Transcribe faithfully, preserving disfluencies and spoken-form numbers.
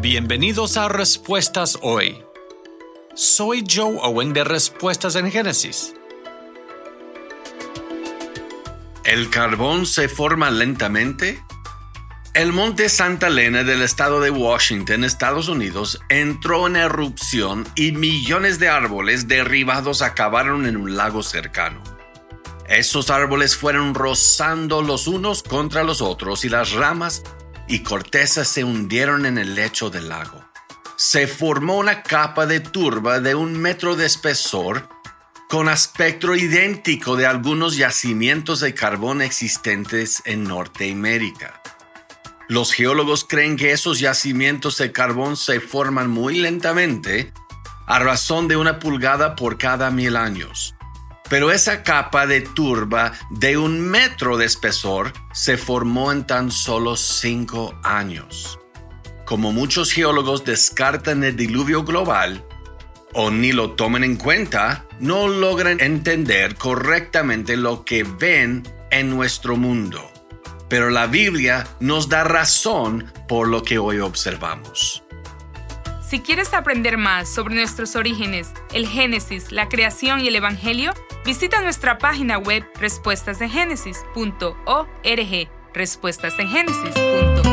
Bienvenidos a Respuestas Hoy. Soy Joe Owen de Respuestas en Génesis. ¿El carbón se forma lentamente? El monte Santa Elena del estado de Washington, Estados Unidos, entró en erupción y millones de árboles derribados acabaron en un lago cercano. Esos árboles fueron rozando los unos contra los otros y las ramas y cortezas se hundieron en el lecho del lago. Se formó una capa de turba de un metro de espesor con aspecto idéntico de algunos yacimientos de carbón existentes en Norteamérica. Los geólogos creen que esos yacimientos de carbón se forman muy lentamente, a razón de una pulgada por cada mil años. Pero esa capa de turba de un metro de espesor se formó en tan solo cinco años. Como muchos geólogos descartan el diluvio global o ni lo toman en cuenta, no logran entender correctamente lo que ven en nuestro mundo. Pero la Biblia nos da razón por lo que hoy observamos. Si quieres aprender más sobre nuestros orígenes, el Génesis, la creación y el Evangelio, visita nuestra página web respuestas en génesis punto org. respuestas en génesis punto org